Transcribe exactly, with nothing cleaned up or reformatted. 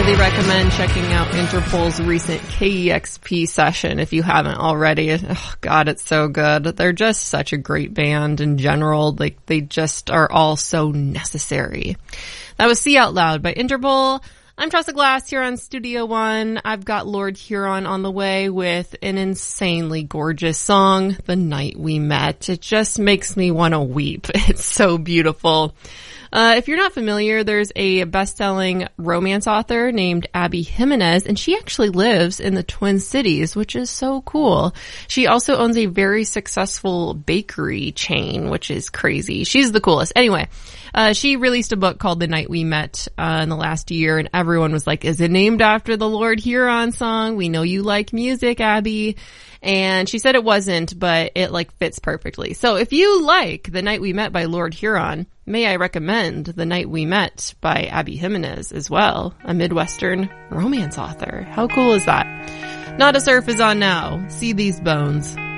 highly recommend checking out Interpol's recent K E X P session if you haven't already. Oh God, it's so good. They're just such a great band in general. Like, they just are all so necessary. That was See Out Loud by Interpol. I'm Tressa Glass here on Studio One. I've got Lord Huron on the way with an insanely gorgeous song, The Night We Met. It just makes me want to weep. It's so beautiful. Uh, if you're not familiar, there's a best-selling romance author named Abby Jimenez, and she actually lives in the Twin Cities, which is so cool. She also owns a very successful bakery chain, which is crazy. She's the coolest. Anyway, uh, she released a book called The Night We Met uh, in the last year, and everyone was like, is it named after the Lord Huron song? We know you like music, Abby. And she said it wasn't, but it like fits perfectly. So if you like The Night We Met by Lord Huron, may I recommend The Night We Met by Abby Jimenez as well, a Midwestern romance author. How cool is that? Not a Surf is on now. See These Bones.